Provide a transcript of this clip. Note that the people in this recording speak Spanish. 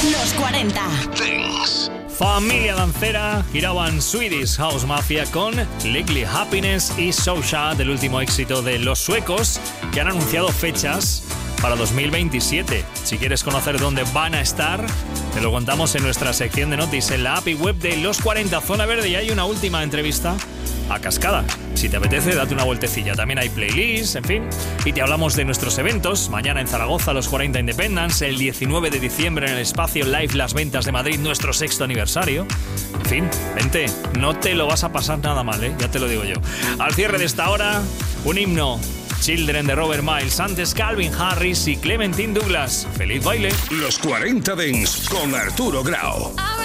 Los 40 Dance. Familia dancera giraban Swedish House Mafia con Legally Happiness y Soulja, del último éxito de los suecos, que han anunciado fechas para 2027. Si quieres conocer dónde van a estar, te lo contamos en nuestra sección de noticias en la app y web de Los 40 Zona Verde, y hay una última entrevista a cascada. Si te apetece, date una vueltecilla. También hay playlists, en fin. Y te hablamos de nuestros eventos. Mañana en Zaragoza, los 40 Independence. El 19 de diciembre en el Espacio Live Las Ventas de Madrid, nuestro 6º aniversario. En fin, vente. No te lo vas a pasar nada mal, ¿eh? Ya te lo digo yo. Al cierre de esta hora, un himno. Children de Robert Miles. Antes Calvin Harris y Clementine Douglas. ¡Feliz baile! Los 40 Dance con Arturo Grau.